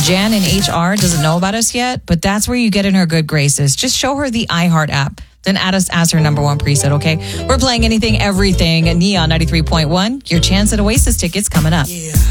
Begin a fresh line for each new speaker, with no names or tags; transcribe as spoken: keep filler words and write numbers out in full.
Jan in H R doesn't know about us yet, but that's where you get in her good graces. Just show her the iHeart app. Then add us as her number one preset, okay? We're playing anything, everything. Neon ninety-three point one. Your chance at Oasis tickets coming up. Yeah.